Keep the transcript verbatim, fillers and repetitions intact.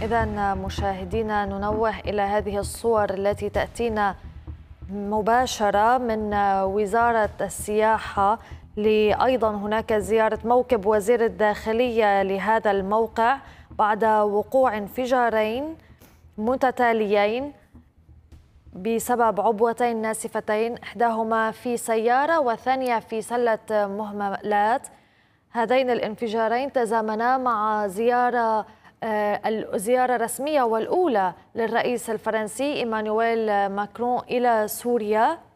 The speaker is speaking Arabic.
إذا مشاهدينا ننوه إلى هذه الصور التي تأتينا مباشرة من وزارة السياحة. أيضا هناك زيارة موكب وزير الداخلية لهذا الموقع بعد وقوع انفجارين متتاليين بسبب عبوتين ناسفتين، إحداهما في سيارة والثانية في سلة مهملات. هذين الانفجارين تزامنا مع زيارة الزيارة الرسمية والأولى للرئيس الفرنسي إيمانويل ماكرون إلى سوريا.